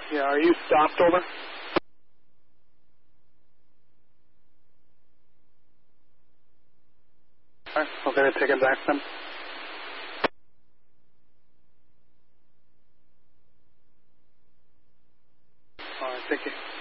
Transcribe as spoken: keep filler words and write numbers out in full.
Yeah, are you stopped, over? All right, we're going to take it back then. All right, thank you.